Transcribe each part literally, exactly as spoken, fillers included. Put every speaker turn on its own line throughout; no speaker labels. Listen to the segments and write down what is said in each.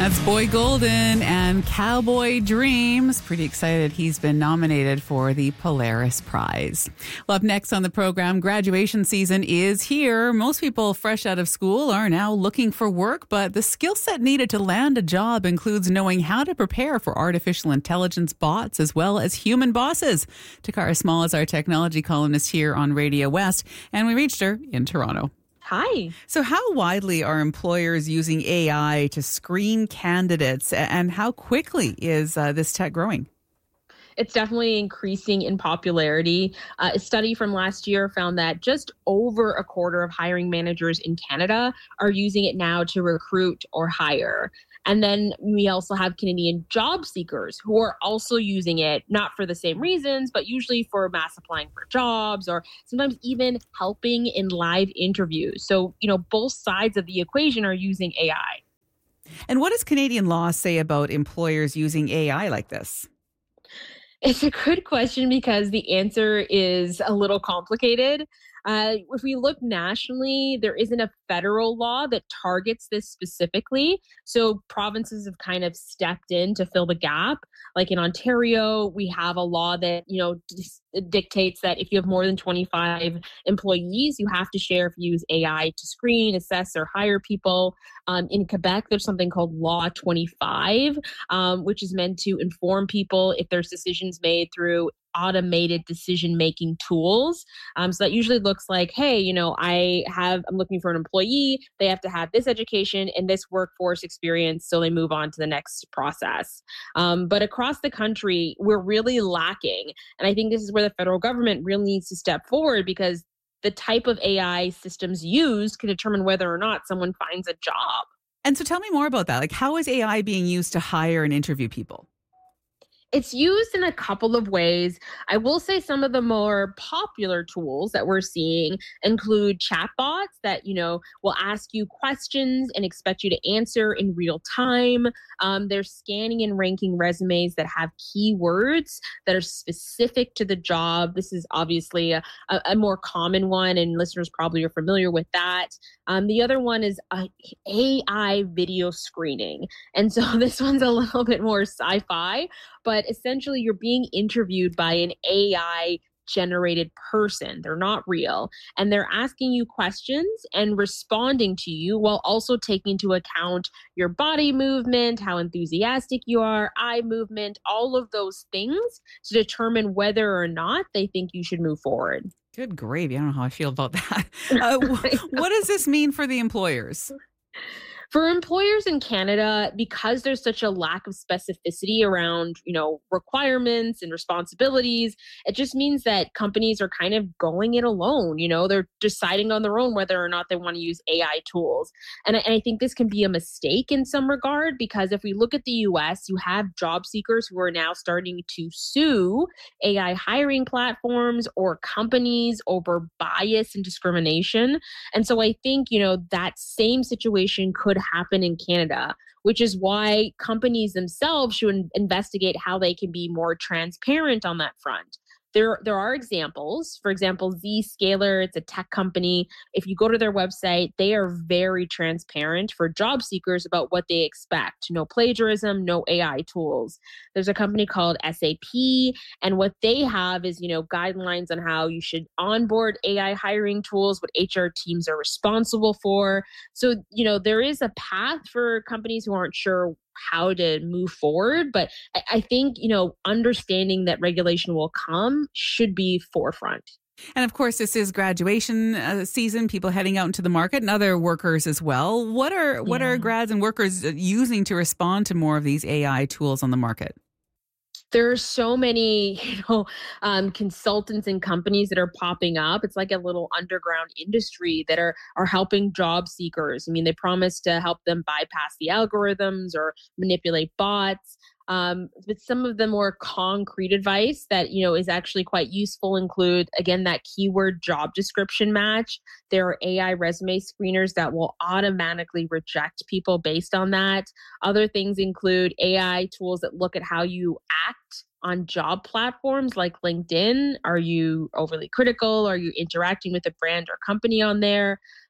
That's Boy Golden and Cowboy Dreams. Pretty excited he's been nominated for the Polaris Prize. Well, up next on the program, graduation season is here. Most people fresh out of school are now looking for work, but the skill set needed to land a job includes knowing how to prepare for artificial intelligence bots as well as human bosses. Takara Small is our technology columnist here on Radio West, and we reached her in Toronto.
Hi.
So how widely are employers using A I to screen candidates, and how quickly is uh, this tech growing?
It's definitely increasing in popularity. Uh, a study from last year found that just over a quarter of hiring managers in Canada are using it now to recruit or hire. And then we also have Canadian job seekers who are also using it, not for the same reasons, but usually for mass applying for jobs or sometimes even helping in live interviews. So, you know, both sides of the equation are using A I.
And what does Canadian law say about employers using A I like this?
It's a good question because the answer is a little complicated. Uh, if we look nationally, there isn't a federal law that targets this specifically. So provinces have kind of stepped in to fill the gap. Like in Ontario, we have a law that, you know, d- dictates that if you have more than twenty-five employees, you have to share if you use A I to screen, assess, or hire people. Um, in Quebec, there's something called Law twenty-five, um, which is meant to inform people if there's decisions made through automated decision-making tools. Um, so that usually looks like, hey, you know, I have, I'm looking for an employee. They have to have this education and this workforce experience, so they move on to the next process. Um, but across the country, we're really lacking. And I think this is where the federal government really needs to step forward, because the type of A I systems used can determine whether or not someone finds a job.
And so tell me more about that. Like, how is A I being used to hire and interview people?
It's used in a couple of ways. I will say some of the more popular tools that we're seeing include chatbots that, you know, will ask you questions and expect you to answer in real time. Um, they're scanning and ranking resumes that have keywords that are specific to the job. This is obviously a, a, a more common one, and listeners probably are familiar with that. Um, the other one is uh, A I video screening. And so this one's a little bit more sci-fi, but essentially you're being interviewed by an A I generated person. They're not real. And they're asking you questions and responding to you while also taking into account your body movement, how enthusiastic you are, eye movement, all of those things to determine whether or not they think you should move forward.
Good gravy. I don't know how I feel about that. Uh, what does this mean for the employers?
For employers in Canada, because there's such a lack of specificity around, you know, requirements and responsibilities, it just means that companies are kind of going it alone. You know, they're deciding on their own whether or not they want to use A I tools. And I, and I think this can be a mistake in some regard, because if we look at the U S, you have job seekers who are now starting to sue A I hiring platforms or companies over bias and discrimination. And so I think, you know, that same situation could happen in Canada, which is why companies themselves should investigate how they can be more transparent on that front. There, there are examples. For example, Zscaler, it's a tech company. If you go to their website, they are very transparent for job seekers about what they expect. No plagiarism, no A I tools. There's a company called S A P, and what they have is, you know, guidelines on how you should onboard A I hiring tools, what H R teams are responsible for. So, you know, there is a path for companies who aren't sure how to move forward. But I, I think, you know, understanding that regulation will come should be forefront.
And of course, this is graduation uh, season, people heading out into the market and other workers as well. What are what
Yeah.
are grads and workers using to respond to more of these A I tools on the market?
There are so many, you know, um, consultants and companies that are popping up. It's like a little underground industry that are are helping job seekers. I mean, they promise to help them bypass the algorithms or manipulate bots. Um, but some of the more concrete advice that, you know, is actually quite useful include, again, that keyword job description match. There are A I resume screeners that will automatically reject people based on that. Other things include A I tools that look at how you act on job platforms like LinkedIn. Are you overly critical? Are you interacting with a brand or company on there?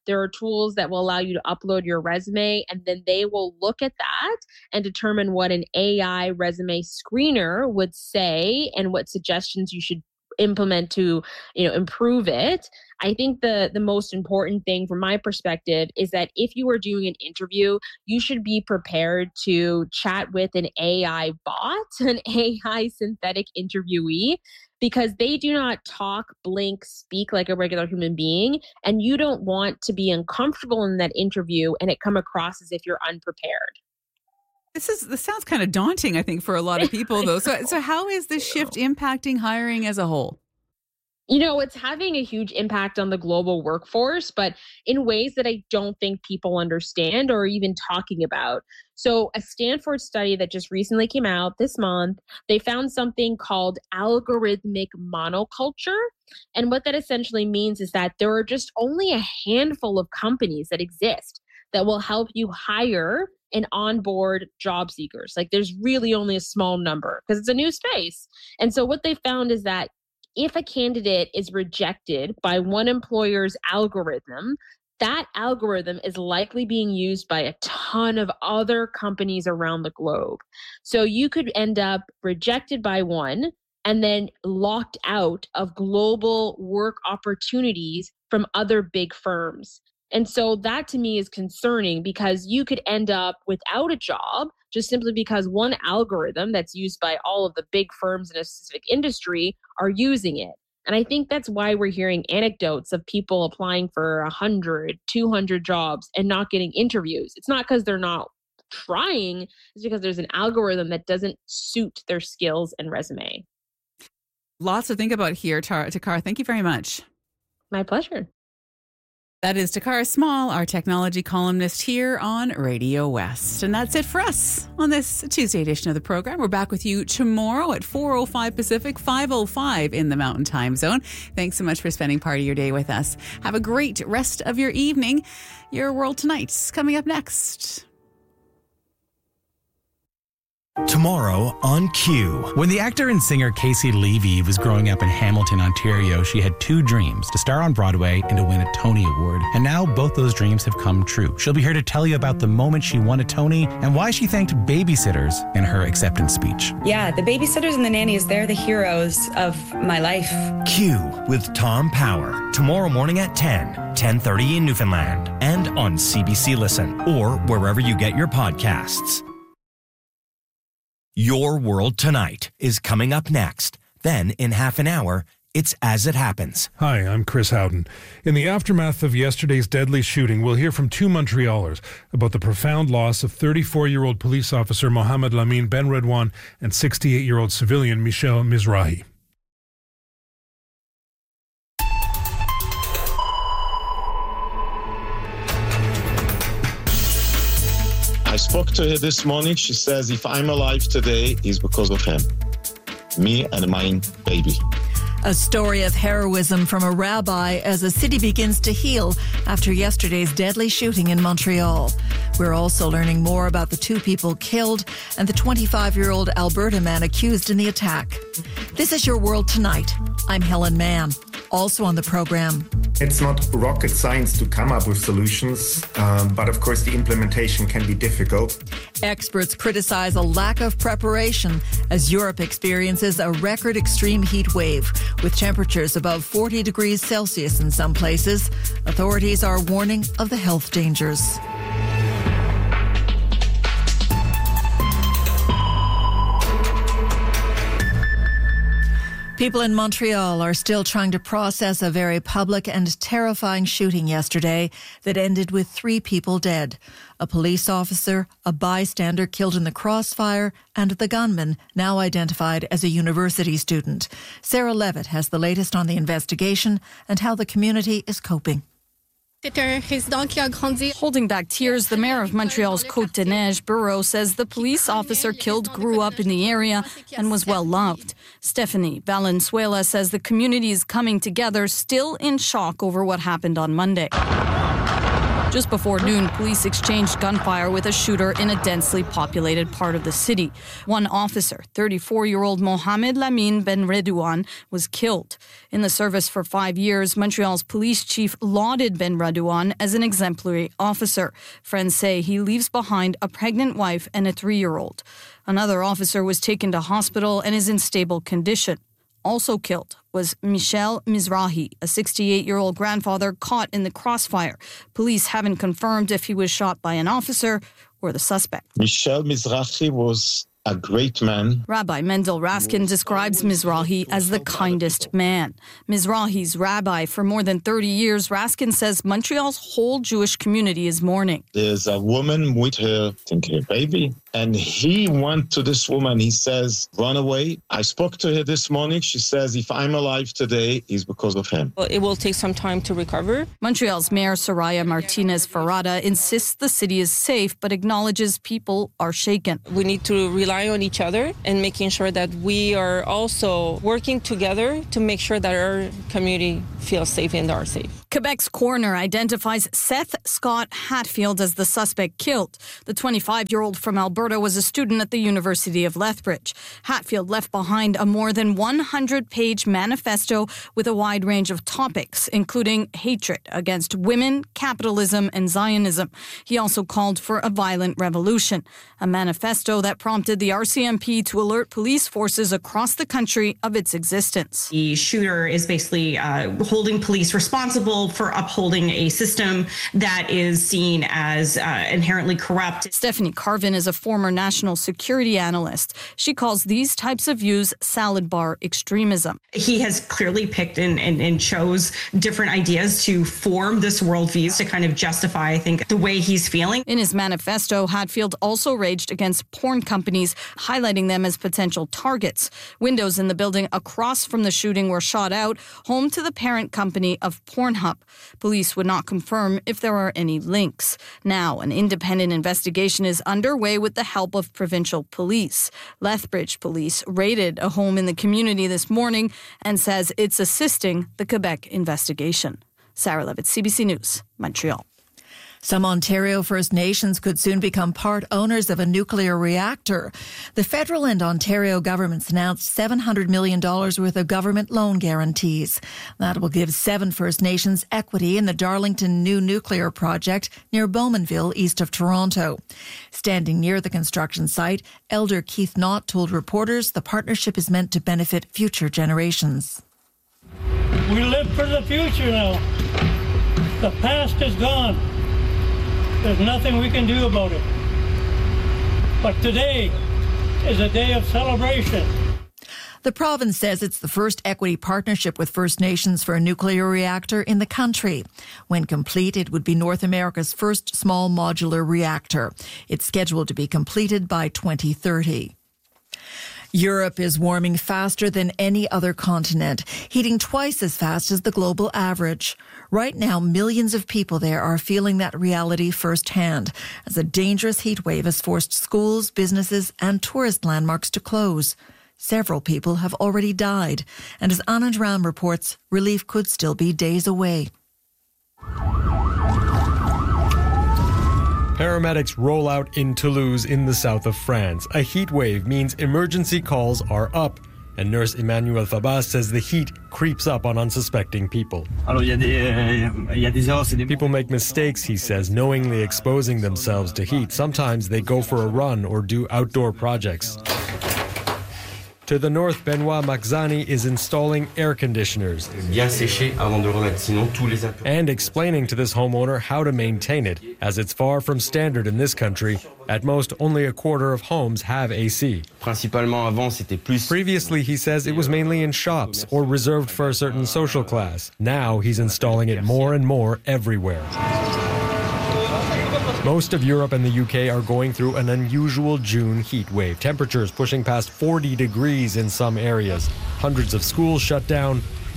There are tools that will allow you to upload your resume, and then they will look at that and determine what an A I resume screener would say and what suggestions you should implement to, you know, improve it. I think the the most important thing from my perspective is that if you are doing an interview, you should be prepared to chat with an A I bot, an A I synthetic interviewee, because they do not talk, blink, speak like a regular human being, and you don't want to be uncomfortable in that interview and it come across as if you're unprepared.
This is this sounds kind of daunting, I think, for a lot of people, though. So, so how is this shift impacting hiring as a whole?
You know, it's having a huge impact on the global workforce, but in ways that I don't think people understand or even talking about. So a Stanford study that just recently came out this month, they found something called algorithmic monoculture. And what that essentially means is that there are just only a handful of companies that exist that will help you hire and onboard job seekers. Like there's really only a small number because it's a new space. And so what they found is that if a candidate is rejected by one employer's algorithm, that algorithm is likely being used by a ton of other companies around the globe. So you could end up rejected by one and then locked out of global work opportunities from other big firms. And so that to me is concerning because you could end up without a job just simply because one algorithm that's used by all of the big firms in a specific industry are using it. And I think that's why we're hearing anecdotes of people applying for one hundred, two hundred jobs and not getting interviews. It's not because they're not trying, it's because there's an algorithm that doesn't suit their skills and resume.
Lots to think about here, Takara. Thank you very much.
My pleasure.
That is Takara Small, our technology columnist here on Radio West. And that's it for us on this Tuesday edition of the program. We're back with you tomorrow at four oh five Pacific, five oh five in the Mountain Time Zone. Thanks so much for spending part of your day with us. Have a great rest of your evening. Your World Tonight's coming up next.
Tomorrow on Q.
When the actor and singer Casey Levy was growing up in Hamilton, Ontario, she had two dreams, to star on Broadway and to win a Tony Award. And now both those dreams have come true. She'll be here to tell you about the moment she won a Tony and why she thanked babysitters in her acceptance speech.
Yeah, the babysitters and the nannies, they're the heroes of my life.
Q with Tom Power. Tomorrow morning at ten, ten thirty in Newfoundland. And on C B C Listen or wherever you get your podcasts. Your World Tonight is coming up next. Then, in half an hour, it's As It Happens.
Hi, I'm Chris Howden. In the aftermath of yesterday's deadly shooting, we'll hear from two Montrealers about the profound loss of thirty-four-year-old police officer Mohamed Lamine Benredouane and sixty-eight-year-old civilian Michel Mizrahi.
I spoke to her this morning. She says, if I'm alive today, it's because of him. Me and my baby.
A story of heroism from a rabbi as a city begins to heal after yesterday's deadly shooting in Montreal. We're also learning more about the two people killed and the twenty-five-year-old Alberta man accused in the attack. This is Your World Tonight. I'm Helen Mann. Also on the program.
It's not rocket science to come up with solutions, um, but of course the implementation can be difficult.
Experts criticize a lack of preparation as Europe experiences a record extreme heat wave with temperatures above forty degrees Celsius in some places. Authorities are warning of the health dangers. People in Montreal are still trying to process a very public and terrifying shooting yesterday that ended with three people dead. A police officer, a bystander killed in the crossfire, and the gunman, now identified as a university student. Sarah Levitt has the latest on the investigation and how the community is coping.
Holding back tears, the mayor of Montreal's Côte-des-Neiges, Bureau, says the police officer killed grew up in the area and was well loved. Stephanie Valenzuela says the community is coming together, still in shock over what happened on Monday. Just before noon, police exchanged gunfire with a shooter in a densely populated part of the city. One officer, thirty-four-year-old Mohamed Lamine Ben Redouane, was killed. In the service for five years, Montreal's police chief lauded Ben Redouane as an exemplary officer. Friends say he leaves behind a pregnant wife and a three-year-old. Another officer was taken to hospital and is in stable condition. Also killed was Michel Mizrahi, a sixty-eight-year-old grandfather caught in the crossfire. Police haven't confirmed if he was shot by an officer or the suspect.
Michel Mizrahi was a great man.
Rabbi Mendel Raskin describes Mizrahi as the kindest man. Mizrahi's rabbi for more than thirty years, Raskin says Montreal's whole Jewish community is mourning.
There's a woman with her, I think her baby, and he went to this woman. He says, run away. I spoke to her this morning. She says, if I'm alive today, it's because of him.
It will take some time to recover.
Montreal's Mayor Soraya Martinez Ferrada insists the city is safe, but acknowledges people are shaken.
We need to rely on each other and making sure that we are also working together to make sure that our community feels safe and are safe.
Quebec's coroner identifies Seth Scott Hatfield as the suspect killed. The twenty-five-year-old from Alberta was a student at the University of Lethbridge. Hatfield left behind a more than one hundred page manifesto with a wide range of topics, including hatred against women, capitalism, and Zionism. He also called for a violent revolution, a manifesto that prompted the R C M P to alert police forces across the country of its existence.
The shooter is basically uh, holding police responsible for upholding a system that is seen as uh, inherently corrupt.
Stephanie Carvin is a former national security analyst. She calls these types of views salad bar extremism.
He has clearly picked and, and, and chose different ideas to form this worldview to kind of justify, I think, the way he's feeling.
In his manifesto, Hatfield also raged against porn companies, highlighting them as potential targets. Windows in the building across from the shooting were shot out, home to the parent company of Pornhub. Police would not confirm if there are any links. Now, an independent investigation is underway with the help of provincial police. Lethbridge police raided a home in the community this morning and says it's assisting the Quebec investigation. Sarah Levitt, C B C News, Montreal.
Some Ontario First Nations could soon become part owners of a nuclear reactor. The federal and Ontario governments announced seven hundred million dollars worth of government loan guarantees. That will give seven First Nations equity in the Darlington new nuclear project near Bowmanville, east of Toronto. Standing near the construction site, Elder Keith Knott told reporters the partnership is meant to benefit future generations.
We live for the future now. The past is gone. There's nothing we can do about it. But today is a day of celebration.
The province says it's the first equity partnership with First Nations for a nuclear reactor in the country. When complete, it would be North America's first small modular reactor. It's scheduled to be completed by twenty thirty. Europe is warming faster than any other continent, heating twice as fast as the global average. Right now, millions of people there are feeling that reality firsthand, as a dangerous heat wave has forced schools, businesses, and tourist landmarks to close. Several people have already died, and as Anand Ram reports, relief could still be days away.
Paramedics roll out in Toulouse in the south of France. A heat wave means emergency calls are up. And nurse Emmanuel Fabas says the heat creeps up on unsuspecting people. People make mistakes, he says, knowingly exposing themselves to heat. Sometimes they go for a run or do outdoor projects. To the north, Benoit Maczani is installing air conditioners and explaining to this homeowner how to maintain it, as it's far from standard in this country. At most, only a quarter of homes have A C. Previously, he says, it was mainly in shops or reserved for a certain social class. Now he's installing it more and more everywhere. Most of Europe and the U K are going through an unusual June heat wave. Temperatures pushing past forty degrees in some areas. Hundreds of schools shut down.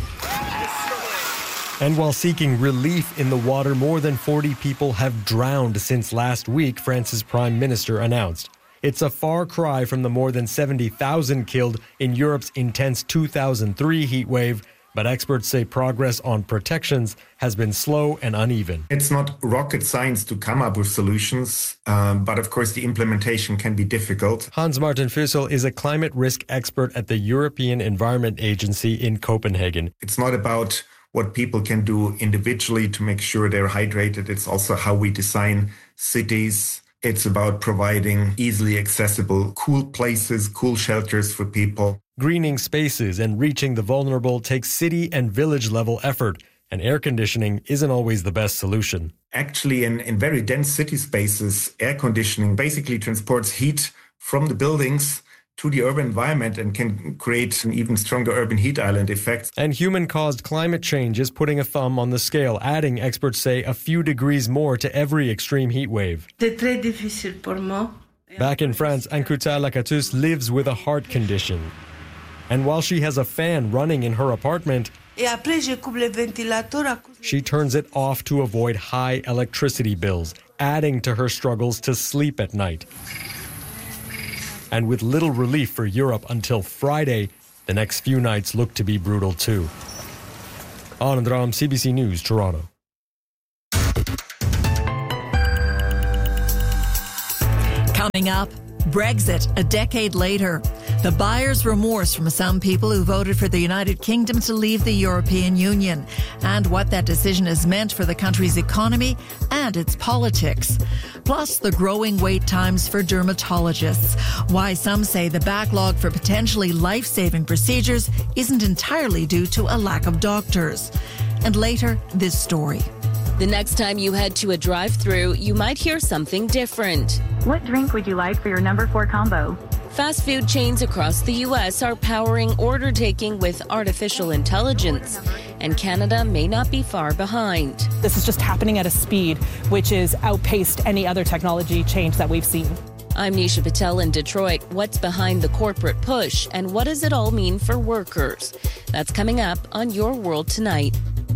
And while seeking relief in the water, more than forty people have drowned since last week, France's prime minister announced. It's a far cry from the more than seventy thousand killed in Europe's intense two thousand three heat wave. But experts say progress on protections has been slow and uneven.
It's not rocket science to come up with solutions, um, but of course the implementation can be difficult.
Hans-Martin Fussel is a climate risk expert at the European Environment Agency in Copenhagen.
It's not about what people can do individually to make sure they're hydrated. It's also how we design cities. It's about providing easily accessible, cool places, cool shelters for people.
Greening spaces and reaching the vulnerable takes city and village level effort, and air conditioning isn't always the best solution.
Actually, in, in very dense city spaces, air conditioning basically transports heat from the buildings to the urban environment and can create an even stronger urban heat island effect.
And human-caused climate change is putting a thumb on the scale, adding, experts say, a few degrees more to every extreme heat wave. Back in France, Ankouta Lakatus lives with a heart condition. And while she has a fan running in her apartment, she turns it off to avoid high electricity bills, adding to her struggles to sleep at night. And with little relief for Europe until Friday, the next few nights look to be brutal too. Anand Ram, C B C News, Toronto.
Coming up, Brexit a decade later. The buyer's remorse from some people who voted for the United Kingdom to leave the European Union, and what that decision has meant for the country's economy and its politics. Plus, the growing wait times for dermatologists. Why some say the backlog for potentially life-saving procedures isn't entirely due to a lack of doctors. And later, this story.
The next time you head to a drive-thru, you might hear something different.
What drink would you like for your number four combo?
Fast food chains across the U S are powering order taking with artificial intelligence, and Canada may not be far behind.
This is just happening at a speed which is outpaced any other technology change that we've seen.
I'm Nisha Patel in Detroit. What's behind the corporate push, and what does it all mean for workers? That's coming up on Your World Tonight.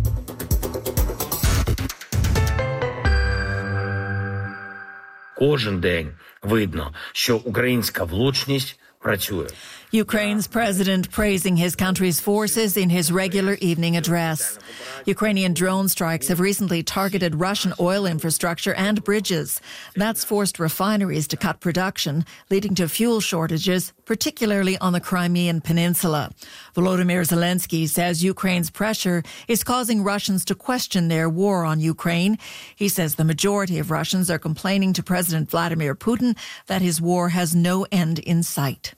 Кожен день видно, що українська влучність працює.
Ukraine's president praising his country's forces in his regular evening address. Ukrainian drone strikes have recently targeted Russian oil infrastructure and bridges. That's forced refineries to cut production, leading to fuel shortages, particularly on the Crimean Peninsula. Volodymyr Zelensky says Ukraine's pressure is causing Russians to question their war on Ukraine. He says the majority of Russians are complaining to President Vladimir Putin that his war has no end in sight.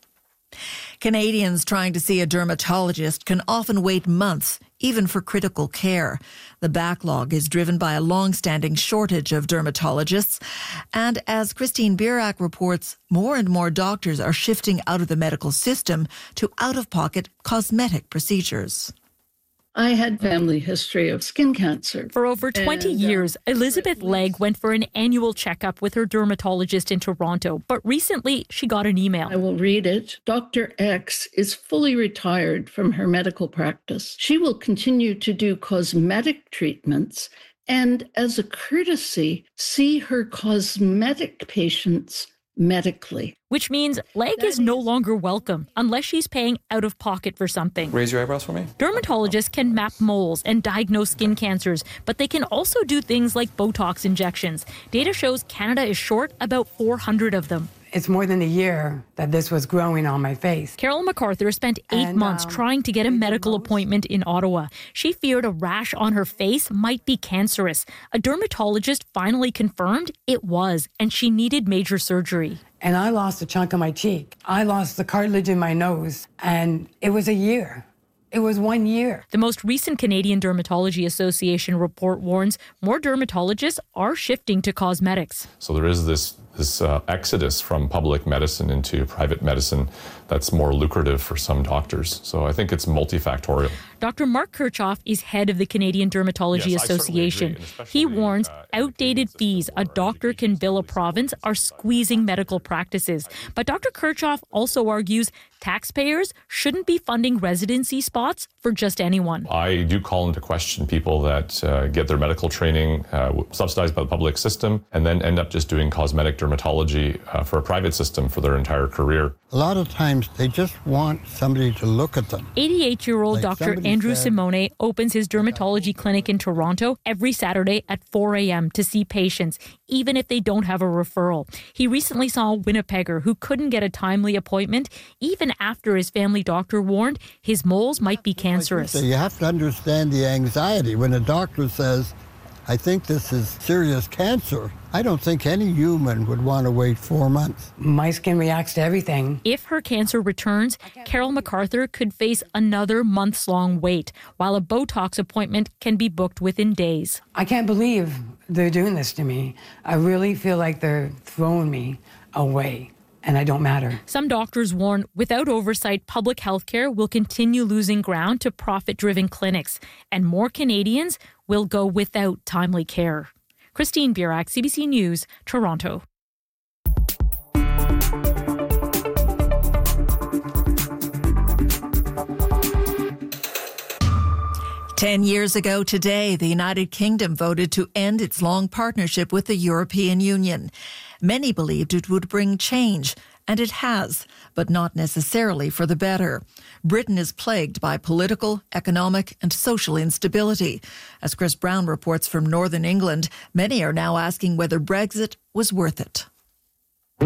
Canadians trying to see a dermatologist can often wait months, even for critical care. The backlog is driven by a long-standing shortage of dermatologists. And as Christine Birak reports, more and more doctors are shifting out of the medical system to out-of-pocket cosmetic procedures.
I had family history of skin cancer.
For over twenty and, years, Elizabeth Legg went for an annual checkup with her dermatologist in Toronto. But recently, she got an email.
I will read it. Doctor X is fully retired from her medical practice. She will continue to do cosmetic treatments and, as a courtesy, see her cosmetic patients medically.
Which means Legg is no longer welcome unless she's paying out of pocket for something.
Raise your eyebrows for me.
Dermatologists can map moles and diagnose skin cancers, but they can also do things like Botox injections. Data shows Canada is short about four hundred of them.
It's more than a year that this was growing on my face.
Carol MacArthur spent eight and, months um, trying to get a medical appointment in Ottawa. She feared a rash on her face might be cancerous. A dermatologist finally confirmed it was, and she needed major surgery.
And I lost a chunk of my cheek. I lost the cartilage in my nose, and it was a year. It was one year.
The most recent Canadian Dermatology Association report warns more dermatologists are shifting to cosmetics.
So there is this this uh, exodus from public medicine into private medicine that's more lucrative for some doctors. So I think it's multifactorial.
Doctor Mark Kirchhoff is head of the Canadian Dermatology yes, Association. He warns uh, outdated fees a doctor can bill a province are squeezing medical practices. But Doctor Kirchhoff also argues taxpayers shouldn't be funding residency spots for just anyone.
I do call into question people that uh, get their medical training uh, subsidized by the public system and then end up just doing cosmetic dermatology uh, for a private system for their entire career.
A lot of times they just want somebody to look at them.
eighty-eight-year-old like Doctor Andrew Simone opens his dermatology clinic in Toronto every Saturday at four a.m. to see patients, even if they don't have a referral. He recently saw a Winnipegger who couldn't get a timely appointment, even after his family doctor warned his moles might be cancerous.
You have to understand the anxiety when a doctor says, I think this is serious cancer. I don't think any human would want to wait four months.
My skin reacts to everything.
If her cancer returns, Carol MacArthur could face another months-long wait, while a Botox appointment can be booked within days.
I can't believe they're doing this to me. I really feel like they're throwing me away. And I don't matter.
Some doctors warn without oversight, public health care will continue losing ground to profit-driven clinics, and more Canadians will go without timely care. Christine Burak, C B C News, Toronto.
Ten years ago today, the United Kingdom voted to end its long partnership with the European Union. Many believed it would bring change, and it has, but not necessarily for the better. Britain is plagued by political, economic, and social instability. As Chris Brown reports from Northern England, many are now asking whether Brexit was worth it.